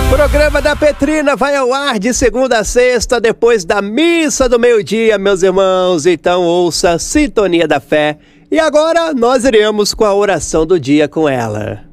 Programa da Petrina vai ao ar de segunda a sexta, depois da missa do meio-dia, meus irmãos. Então ouça Sintonia da Fé. E agora nós iremos com a oração do dia com ela.